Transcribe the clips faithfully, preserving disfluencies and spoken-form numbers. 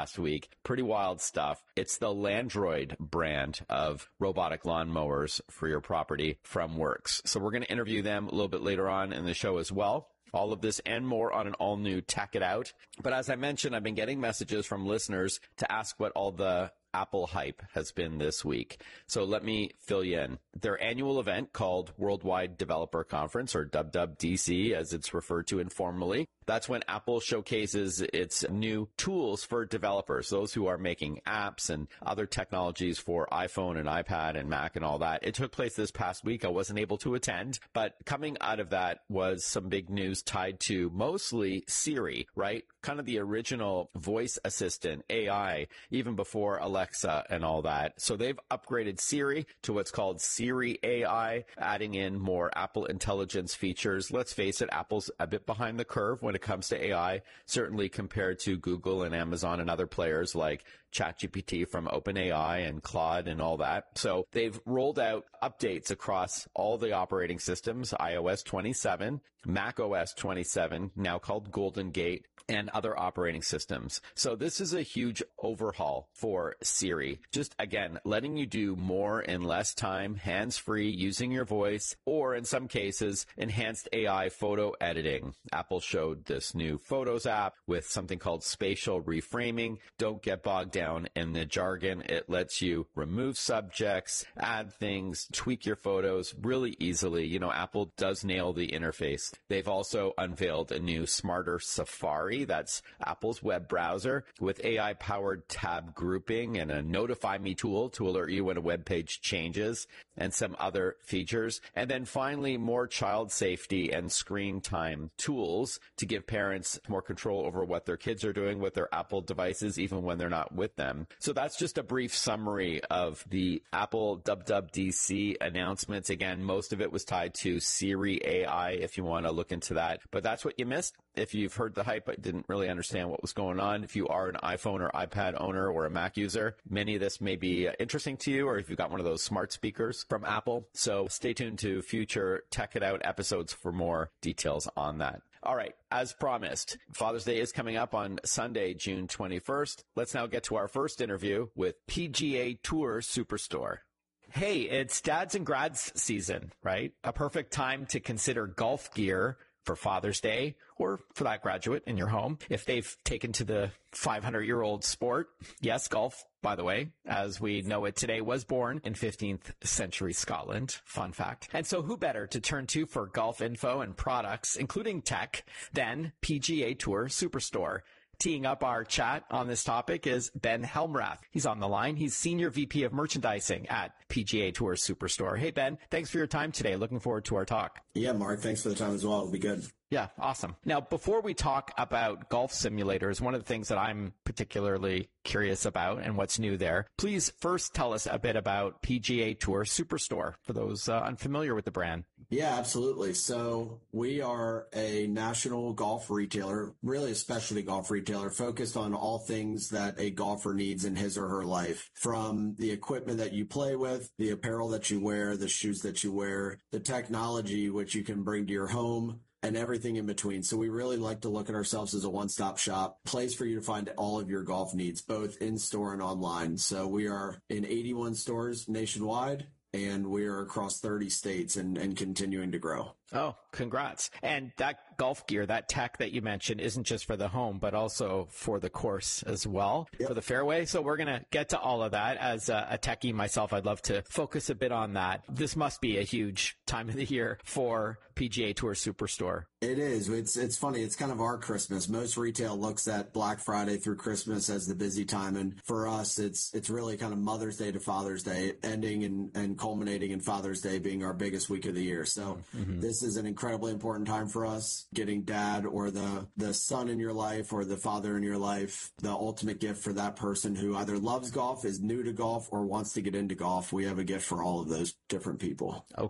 past week. Pretty wild stuff. It's the Landroid brand of robotic lawn mowers for your property from Works. So we're going to interview them a little bit later on in the show as well. All of this and more on an all-new Tech It Out. But as I mentioned, I've been getting messages from listeners to ask what all the Apple hype has been this week. So let me fill you in. Their annual event called Worldwide Developer Conference, or W W D C as it's referred to informally. That's when Apple showcases its new tools for developers, those who are making apps and other technologies for iPhone and iPad and Mac and all that. It took place this past week. I wasn't able to attend, but coming out of that was some big news tied to mostly Siri, right? Kind of the original voice assistant, A I, even before Alexa and all that. So they've upgraded Siri to what's called Siri A I, adding in more Apple Intelligence features. Let's face it, Apple's a bit behind the curve when it comes to A I, certainly compared to Google and Amazon and other players like ChatGPT from OpenAI and Claude and all that. So they've rolled out updates across all the operating systems, iOS twenty-seven, macOS twenty-seven, now called Golden Gate, and other operating systems. So this is a huge overhaul for Siri. Just, again, letting you do more in less time, hands-free, using your voice, or in some cases, enhanced A I photo editing. Apple showed this new Photos app with something called spatial reframing. Don't get bogged down in the jargon. It lets you remove subjects, add things, tweak your photos really easily. You know, Apple does nail the interface. They've also unveiled a new smarter Safari. That's Apple's web browser with A I-powered tab grouping and a Notify Me tool to alert you when a web page changes and some other features. And then finally, more child safety and screen time tools to give parents more control over what their kids are doing with their Apple devices, even when they're not with them. So that's just a brief summary of the Apple W W D C announcements. Again, most of it was tied to Siri A I, if you want to look into that. But that's what you missed. If you've heard the hype but didn't really understand what was going on, if you are an iPhone or iPad owner or a Mac user, many of this may be interesting to you, or if you've got one of those smart speakers from Apple. So stay tuned to future Tech It Out episodes for more details on that. All right. As promised, Father's Day is coming up on Sunday, June twenty-first. Let's now get to our first interview with P G A Tour Superstore. Hey, it's dads and grads season, right? A perfect time to consider golf gear for Father's Day, or for that graduate in your home, if they've taken to the five hundred year old sport. Yes, golf, by the way, as we know it today, was born in fifteenth century Scotland. Fun fact. And so who better to turn to for golf info and products, including tech, than P G A Tour Superstore? Teeing up our chat on this topic is Ben Helmrath. He's on the line. He's Senior V P of Merchandising at P G A Tour Superstore. Hey, Ben, thanks for your time today. Looking forward to our talk. Yeah, Mark, thanks for the time as well. It'll be good. Yeah, awesome. Now, before we talk about golf simulators, one of the things that I'm particularly curious about and what's new there, please first tell us a bit about P G A Tour Superstore for those uh, unfamiliar with the brand. Yeah, absolutely. So we are a national golf retailer, really a specialty golf retailer, focused on all things that a golfer needs in his or her life, from the equipment that you play with, the apparel that you wear, the shoes that you wear, the technology which you can bring to your home, and everything in between. So we really like to look at ourselves as a one-stop shop, place for you to find all of your golf needs, both in-store and online. So we are in eighty-one stores nationwide, and we are across thirty states and, and continuing to grow. Oh, congrats. And that golf gear, that tech that you mentioned, isn't just for the home, but also for the course as well, yep, for the fairway. So we're going to get to all of that. As a, a techie myself, I'd love to focus a bit on that. This must be a huge time of the year for P G A Tour Superstore. It is. It's it's funny. It's kind of our Christmas. Most retail looks at Black Friday through Christmas as the busy time. And for us, it's it's really kind of Mother's Day to Father's Day, ending and, and culminating in Father's Day being our biggest week of the year. So mm-hmm. This is an incredibly important time for us, getting dad or the, the son in your life or the father in your life, the ultimate gift for that person who either loves golf, is new to golf, or wants to get into golf. We have a gift for all of those different people. Okay.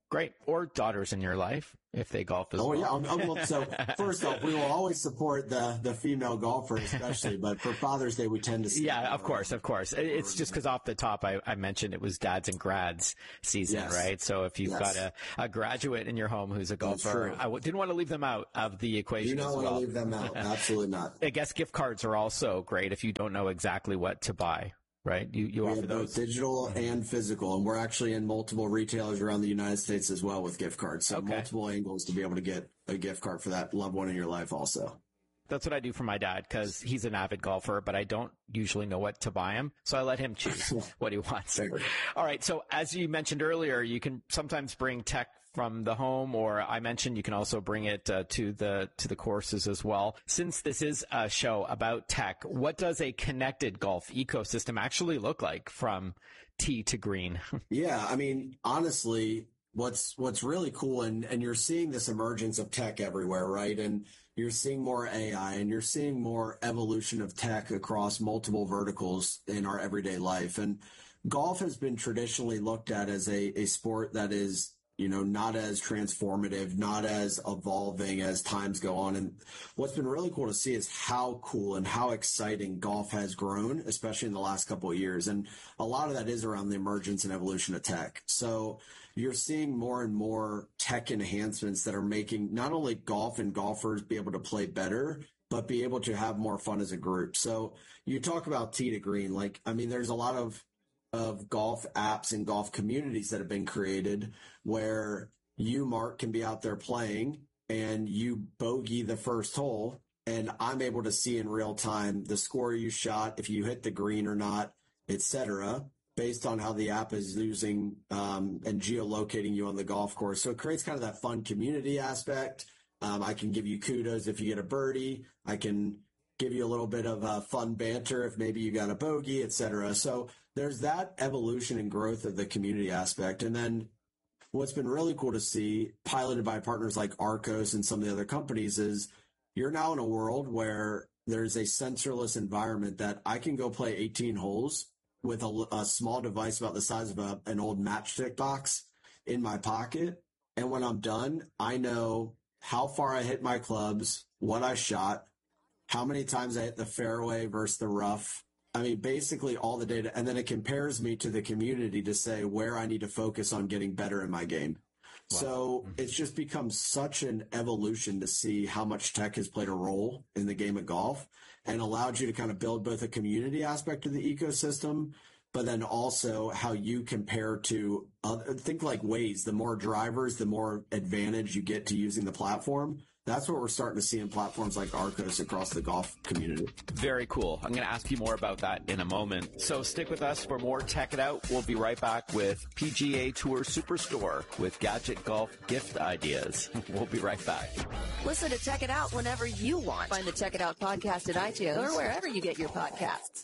Great. Or daughters in your life, if they golf as oh, well. Oh, yeah. Well, so first off, we will always support the, the female golfer, especially, but for Father's Day, we tend to see. Yeah, of course, of course. It's just because off the top, I, I mentioned it was dads and grads season, yes. right? So if you've yes. got a, a graduate in your home who's a golfer, I w- didn't want to leave them out of the equation. You don't as want well. to leave them out. Absolutely not. I guess gift cards are also great if you don't know exactly what to buy. Right, you you we offer have those both digital and physical, and we're actually in multiple retailers around the United States as well with gift cards. So okay. multiple angles to be able to get a gift card for that loved one in your life also. That's what I do for my dad because he's an avid golfer, but I don't usually know what to buy him. So I let him choose what he wants. All right. So as you mentioned earlier, you can sometimes bring tech from the home, or I mentioned you can also bring it uh, to the to the courses as well. Since this is a show about tech, what does a connected golf ecosystem actually look like from tee to green? Yeah, I mean, honestly, what's what's really cool, and, and you're seeing this emergence of tech everywhere, right? And you're seeing more A I, and you're seeing more evolution of tech across multiple verticals in our everyday life. And golf has been traditionally looked at as a, a sport that is, you know, not as transformative, not as evolving as times go on. And what's been really cool to see is how cool and how exciting golf has grown, especially in the last couple of years. And a lot of that is around the emergence and evolution of tech. So you're seeing more and more tech enhancements that are making not only golf and golfers be able to play better, but be able to have more fun as a group. So you talk about tee to green, like, I mean, there's a lot of of golf apps and golf communities that have been created where you, Mark, can be out there playing and you bogey the first hole, and I'm able to see in real time the score you shot, if you hit the green or not, et cetera, based on how the app is using um, and geolocating you on the golf course. So it creates kind of that fun community aspect. Um, I can give you kudos if you get a birdie. I can give you a little bit of uh, fun banter if maybe you got a bogey, et cetera. So there's that evolution and growth of the community aspect. And then what's been really cool to see, piloted by partners like Arccos and some of the other companies, is you're now in a world where there's a sensorless environment that I can go play eighteen holes with a, a small device about the size of a, an old matchstick box in my pocket. And when I'm done, I know how far I hit my clubs, what I shot, how many times I hit the fairway versus the rough. I mean, basically all the data. And then it compares me to the community to say where I need to focus on getting better in my game. Wow. So it's just become such an evolution to see how much tech has played a role in the game of golf and allowed you to kind of build both a community aspect of the ecosystem, but then also how you compare to other, think like Waze. The more drivers, the more advantage you get to using the platform. That's what we're starting to see in platforms like Arccos across the golf community. Very cool. I'm going to ask you more about that in a moment. So stick with us for more Tech It Out. We'll be right back with P G A Tour Superstore with Gadget Golf gift ideas. We'll be right back. Listen to Tech It Out whenever you want. Find the Tech It Out podcast at iTunes or wherever you get your podcasts.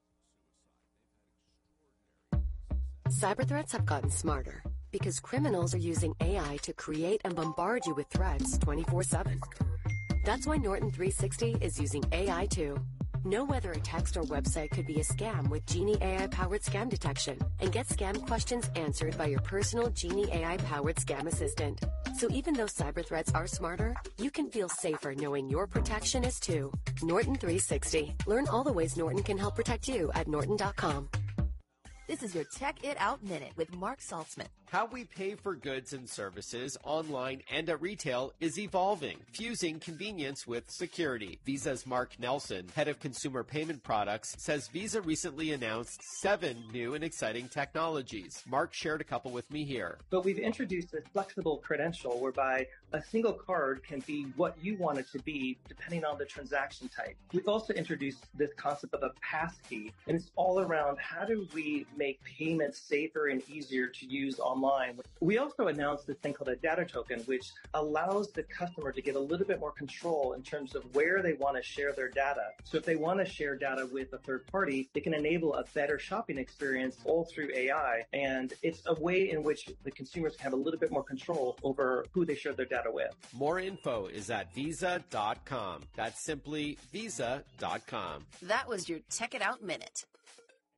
Cyber threats have gotten smarter because criminals are using A I to create and bombard you with threats twenty-four seven. That's why Norton three sixty is using A I too. Know whether a text or website could be a scam with Genie A I-powered scam detection, and get scam questions answered by your personal Genie A I-powered scam assistant. So even though cyber threats are smarter, you can feel safer knowing your protection is too. Norton three sixty. Learn all the ways Norton can help protect you at norton dot com. This is your Tech It Out Minute with Mark Saltzman. How we pay for goods and services online and at retail is evolving, fusing convenience with security. Visa's Mark Nelson, head of consumer payment products, says Visa recently announced seven new and exciting technologies. Mark shared a couple with me here. But we've introduced a flexible credential whereby a single card can be what you want it to be depending on the transaction type. We've also introduced this concept of a passkey, and it's all around how do we make payments safer and easier to use online. Online. We also announced this thing called a data token, which allows the customer to get a little bit more control in terms of where they want to share their data. So if they want to share data with a third party, they can enable a better shopping experience all through A I. And it's a way in which the consumers can have a little bit more control over who they share their data with. More info is at visa dot com. That's simply visa dot com. That was your Tech It Out Minute.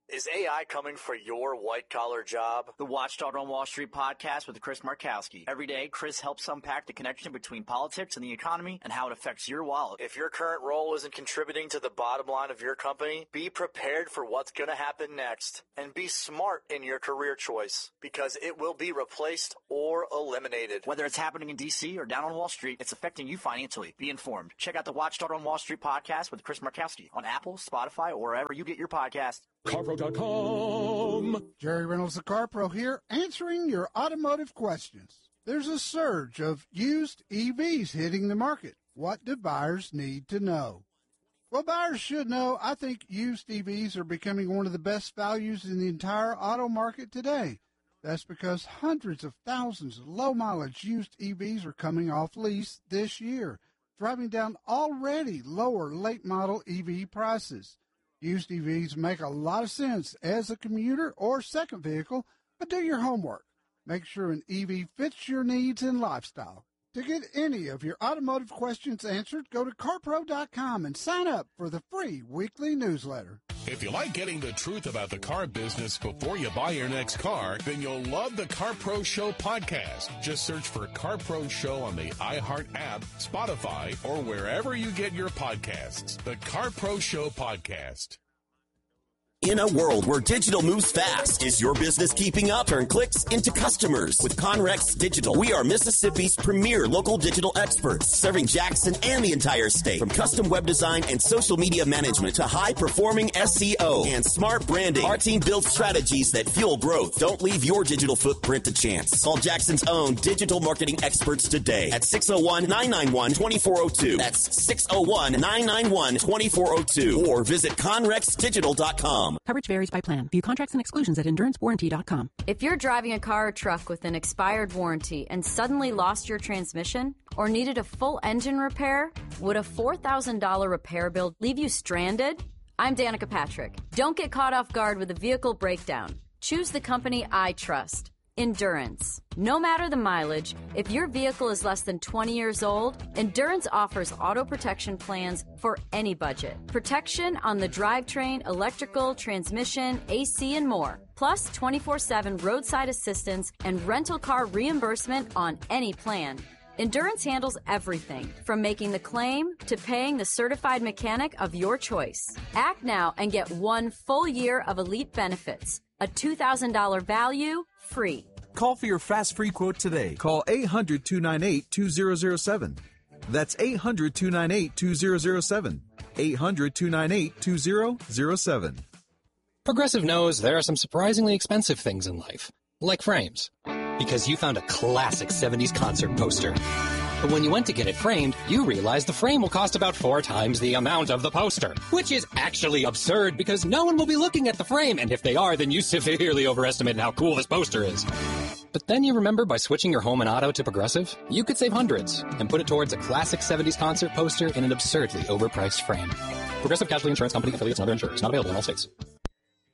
Is A I coming for your white-collar job? The Watchdog on Wall Street podcast with Chris Markowski. Every day, Chris helps unpack the connection between politics and the economy and how it affects your wallet. If your current role isn't contributing to the bottom line of your company, be prepared for what's going to happen next. And be smart in your career choice, because it will be replaced or eliminated. Whether it's happening in D C or down on Wall Street, it's affecting you financially. Be informed. Check out the Watchdog on Wall Street podcast with Chris Markowski on Apple, Spotify, or wherever you get your podcast. CarPro dot com. Jerry Reynolds, the CarPro here, answering your automotive questions. There's a surge of used E Vs hitting the market. What do buyers need to know? Well, buyers should know. I think used E Vs are becoming one of the best values in the entire auto market today. That's because hundreds of thousands of low-mileage used E Vs are coming off lease this year, driving down already lower late-model E V prices. Used E Vs make a lot of sense as a commuter or second vehicle, but do your homework. Make sure an E V fits your needs and lifestyle. To get any of your automotive questions answered, go to car pro dot com and sign up for the free weekly newsletter. If you like getting the truth about the car business before you buy your next car, then you'll love the CarPro Show podcast. Just search for CarPro Show on the iHeart app, Spotify, or wherever you get your podcasts. The CarPro Show podcast. In a world where digital moves fast, is your business keeping up? Turn clicks into customers with Conrex Digital. We are Mississippi's premier local digital experts, serving Jackson and the entire state. From custom web design and social media management to high-performing S E O and smart branding, our team builds strategies that fuel growth. Don't leave your digital footprint to chance. Call Jackson's own digital marketing experts today at six oh one, nine nine one, two four oh two. That's six oh one, nine nine one, two four oh two. Or visit conrex digital dot com. Coverage varies by plan. View contracts and exclusions at endurance warranty dot com. If you're driving a car or truck with an expired warranty and suddenly lost your transmission or needed a full engine repair, would a four thousand dollars repair bill leave you stranded? I'm Danica Patrick. Don't get caught off guard with a vehicle breakdown. Choose the company I trust. Endurance. No matter the mileage, if your vehicle is less than twenty years old, Endurance offers auto protection plans for any budget. Protection on the drivetrain, electrical, transmission, A C, and more. Plus twenty-four seven roadside assistance and rental car reimbursement on any plan. Endurance handles everything, from making the claim to paying the certified mechanic of your choice. Act now and get one full year of elite benefits. A two thousand dollars value, free. Call for your fast free quote today. Call eight hundred, two nine eight, two zero zero seven. That's eight hundred, two nine eight, two zero zero seven. eight hundred, two nine eight, two zero zero seven. Progressive knows there are some surprisingly expensive things in life, like frames. Because you found a classic seventies concert poster. But when you went to get it framed, you realized the frame will cost about four times the amount of the poster. Which is actually absurd because no one will be looking at the frame, and if they are, then you severely overestimated how cool this poster is. But then you remember by switching your home and auto to Progressive, you could save hundreds and put it towards a classic seventies concert poster in an absurdly overpriced frame. Progressive Casualty Insurance Company, affiliates, and other insurers. Not available in all states.